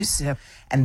Yep. and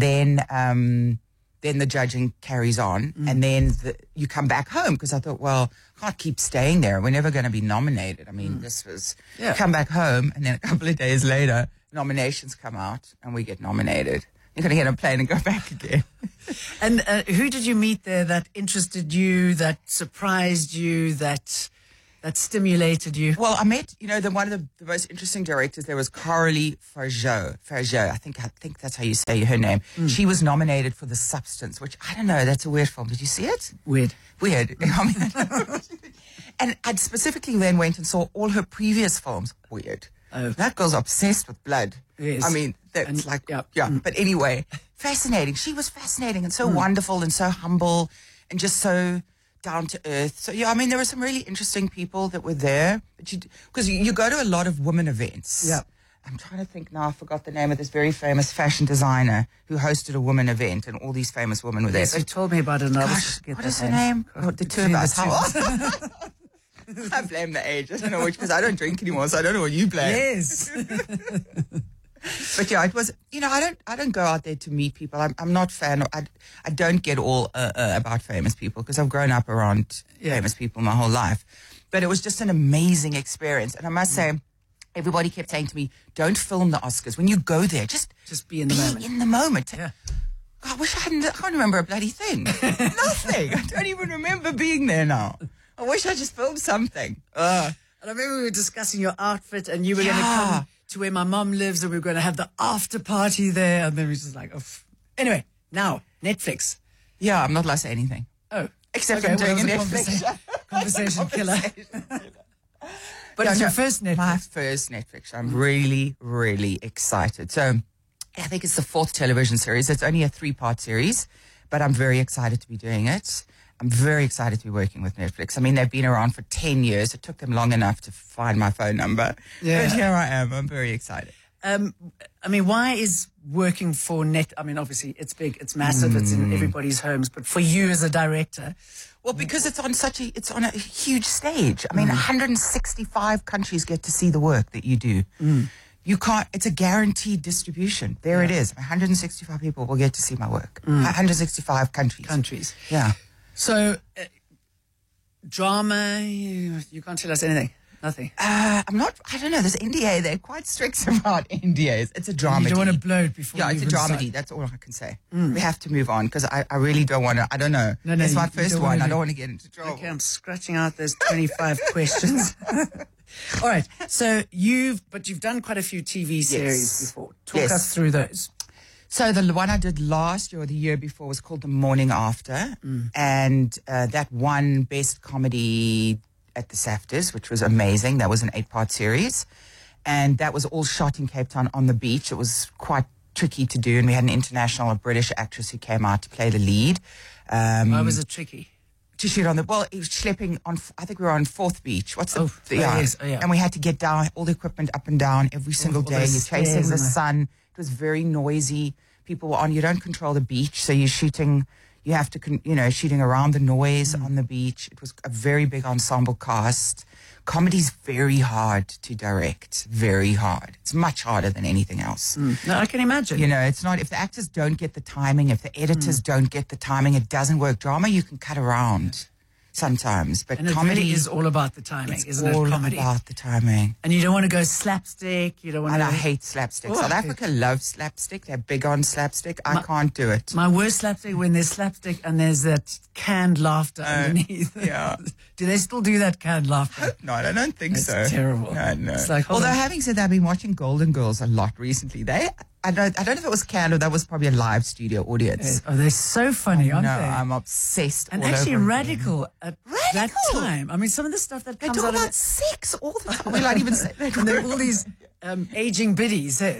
then the judging carries on, and then you come back home, because I thought, well, I can't keep staying there. We're never going to be nominated. I mean, this was, Yeah. come back home, and then a couple of days later, nominations come out, and we get nominated. You're going to get on a plane and go back again. And who did you meet there that interested you, that surprised you, that stimulated you? Well, I met, one of the most interesting directors there was Coralie Fargeau. I think that's how you say her name. She was nominated for The Substance, which, I don't know, that's a weird film. Did you see it? Weird. I mean, and I specifically then went and saw all her previous films. Weird. Oh. That girl's obsessed with blood. Yes. I mean, that's And- like, yeah. yeah. But anyway, fascinating. She was fascinating and so wonderful and so humble and just so down to earth. So, yeah, I mean, there were some really interesting people that were there. Because you go to a lot of women events. Yeah. I'm trying to think now. I forgot the name of this very famous fashion designer who hosted a woman event, and all these famous women were there. Yes, you told me about it. And I was Gosh, just get what that is her name? Oh, the two of Between us. the How I blame the age. I don't know which, because I don't drink anymore, so I don't know what you blame. Yes. But yeah, it was. I don't go out there to meet people. I'm not fan. I don't get all about famous people, because I've grown up around famous people my whole life. But it was just an amazing experience, and I must say, everybody kept saying to me, "Don't film the Oscars. When you go there, just be in the moment. In the moment." Yeah. God, I wish I can't remember a bloody thing. Nothing. I don't even remember being there now. I wish I just filmed something. And I remember we were discussing your outfit, and you were going to come to where my mom lives, and we were going to have the after party there. And then we were just like, oh. Anyway, now, Netflix. Yeah, I'm not allowed to say anything. Oh. Except Okay, I'm doing well, a it was Netflix. Conversation killer. But it's your first Netflix. My first Netflix. I'm really, really excited. So I think it's the 4th television series. It's only a 3-part series, but I'm very excited to be doing it. I'm very excited to be working with Netflix. I mean, they've been around for 10 years. It took them long enough to find my phone number. Yeah. But here I am. I'm very excited. I mean, why is working for I mean, obviously, it's big, it's massive, it's in everybody's homes. But for you as a director... Well, because it's on a huge stage. I mean, 165 countries get to see the work that you do. You can't, it's a guaranteed distribution. There it is. 165 people will get to see my work. 165 countries. Yeah. So, drama, you can't tell us anything. Nothing. I don't know. This NDA, they're quite strict about NDAs. It's a dramedy. You don't want to blow it before Yeah, you it's a even dramedy. start. That's all I can say. We have to move on, because I really don't want to. I don't know. No, it's my you first don't one. wanna I do- don't want to get into trouble. Okay, I'm scratching out those 25 questions. All right. So you've done quite a few TV series before. Talk us through those. So the one I did last year or the year before was called The Morning After, and that won Best Comedy at the SAFTAs, which was amazing. That was an 8-part series, and that was all shot in Cape Town on the beach. It was quite tricky to do, and we had an international, a British actress who came out to play the lead. Why was it tricky? To shoot on it was schlepping on, I think we were on 4th Beach. Yes. And we had to get down, all the equipment up and down every single all day. those You're chasing stairs the and sun. It was very noisy. People were on, you don't control the beach, so you're shooting, you have to, shooting around the noise on the beach. It was a very big ensemble cast. Comedy's very hard to direct, very hard. It's much harder than anything else. No, I can imagine. It's not, if the actors don't get the timing, if the editors don't get the timing, it doesn't work. Drama, you can cut around sometimes, but And it comedy really is all about the timing, isn't all it? Comedy. about the timing. And you don't want to go slapstick. You don't want And to. I hate slapstick. Oh, South okay. Africa loves slapstick. They're big on slapstick. I can't do it. My worst slapstick, when there's slapstick and there's that canned laughter underneath. yeah. Do they still do that canned laughter? No, I don't think It's so. terrible. No. It's like, hold although on. having said that, I've been watching Golden Girls a lot recently. I don't know if it was canned or that was probably a live studio audience. Oh, they're so funny, aren't No, they? I'm obsessed. And all actually over radical at that Radical? time. I mean, some of the stuff that They comes talk out of about it. sex all the time. We like even say that. And there are all these aging biddies. Eh?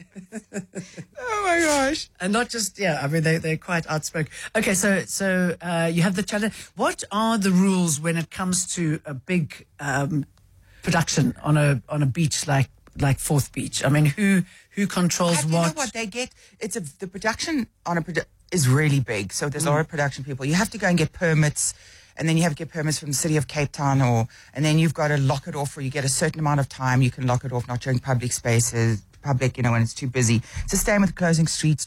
Oh my gosh. And not just, I mean, they're quite outspoken. Okay, so you have the challenge. What are the rules when it comes to a big production on a beach like 4th Beach? I mean, who controls You know what? what they get? The production on is really big. So there's a lot of production people. You have to go and get permits, and then you have to get permits from the city of Cape Town, and then you've got to lock it off, or you get a certain amount of time. You can lock it off, not during public spaces, public, when it's too busy. It's the same with closing streets,